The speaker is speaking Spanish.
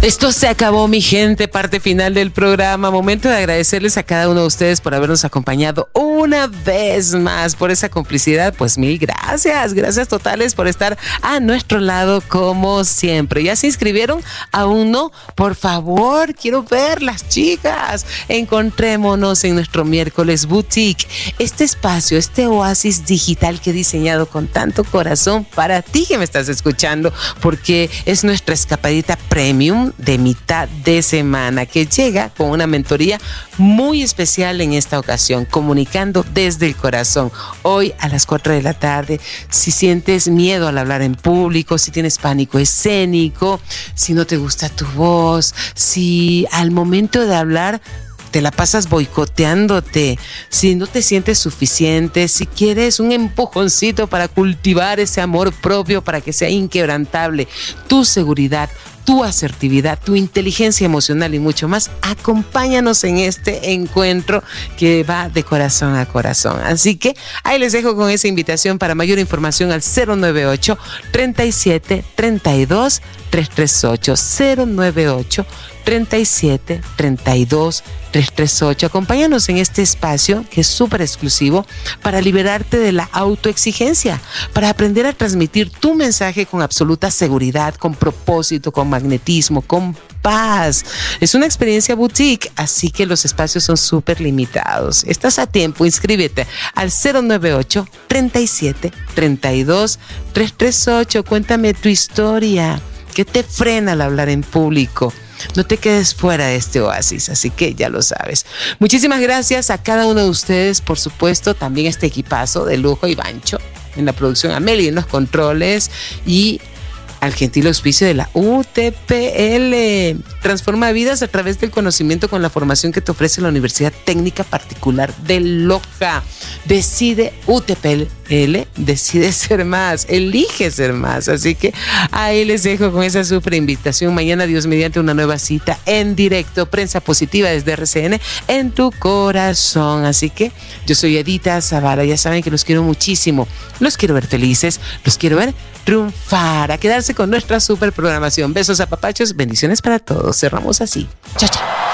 Esto se acabó, mi gente, parte final del programa. Momento de agradecerles a cada uno de ustedes por habernos acompañado una vez más, por esa complicidad. Pues mil gracias, gracias totales por estar a nuestro lado como siempre. ¿Ya se inscribieron? ¿Aún no? Por favor, quiero ver las chicas. Encontrémonos en nuestro miércoles boutique, este espacio, este oasis digital que he diseñado con tanto corazón para ti que me estás escuchando, porque es nuestra escapadita premium de mitad de semana que llega con una mentoría muy especial en esta ocasión, comunicando desde el corazón. Hoy a las 4 de la tarde, si sientes miedo al hablar en público, si tienes pánico escénico, si no te gusta tu voz, si al momento de hablar te la pasas boicoteándote, si no te sientes suficiente, si quieres un empujoncito para cultivar ese amor propio para que sea inquebrantable, tu seguridad, tu asertividad, tu inteligencia emocional y mucho más, acompáñanos en este encuentro que va de corazón a corazón. Así que ahí les dejo con esa invitación. Para mayor información al 098 37 32 338 098 37 32 338. Acompáñanos en este espacio que es súper exclusivo para liberarte de la autoexigencia, para aprender a transmitir tu mensaje con absoluta seguridad, con propósito, con magnetismo, con paz. Es una experiencia boutique, así que los espacios son súper limitados. Estás a tiempo, inscríbete al 098 37 32 338. Cuéntame tu historia. ¿Qué te frena al hablar en público? No te quedes fuera de este oasis, así que ya lo sabes. Muchísimas gracias a cada uno de ustedes, por supuesto, también a este equipazo de lujo y Bancho en la producción, Amelia en los controles y al gentil auspicio de la UTPL. Transforma vidas a través del conocimiento con la formación que te ofrece la Universidad Técnica Particular de Loja. Decide UTPL, decide ser más, elige ser más. Así que ahí les dejo con esa súper invitación. Mañana, Dios mediante, una nueva cita en directo, prensa positiva desde RCN en tu corazón. Así que yo soy Edita Zavala, ya saben que los quiero muchísimo, los quiero ver felices, los quiero ver triunfar, a quedarse con nuestra super programación. Besos, apapachos, bendiciones para todos. Cerramos así. Chao, chao.